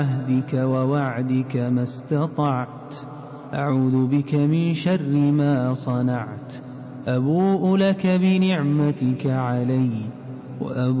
عهدك ووعدك ما استطعت، أعوذ بك من شر ما صنعت، أبوء لك بنعمتك علي وأبوء